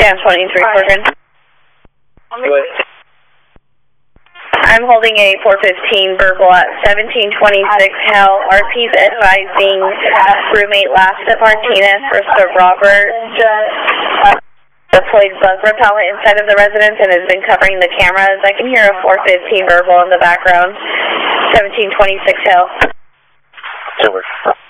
Yeah, 23 Corcoran. I'm holding a 415 verbal at 1726 Hell. RP's advising roommate last at Martinez, first of Robert. Deployed bug repellent inside of the residence and has been covering the cameras. I can hear a 415 verbal in the background. 1726 Hell. Over.